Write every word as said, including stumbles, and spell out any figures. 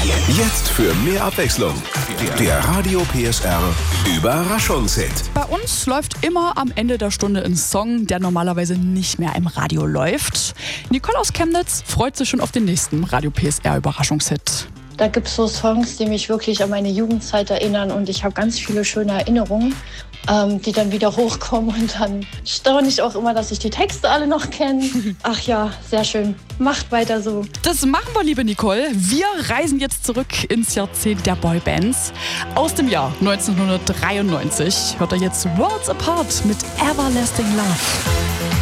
Jetzt für mehr Abwechslung. Der Radio P S R Überraschungshit. Bei uns läuft immer am Ende der Stunde ein Song, der normalerweise nicht mehr im Radio läuft. Nicole aus Chemnitz freut sich schon auf den nächsten Radio P S R Überraschungshit. Da gibt es so Songs, die mich wirklich an meine Jugendzeit erinnern und ich habe ganz viele schöne Erinnerungen, ähm, die dann wieder hochkommen und dann staune ich auch immer, dass ich die Texte alle noch kenne. Ach ja, sehr schön. Macht weiter so. Das machen wir, liebe Nicole. Wir reisen jetzt zurück ins Jahrzehnt der Boybands. Aus dem Jahr neunzehnhundertdreiundneunzig hört er jetzt Worlds Apart mit Everlasting Love.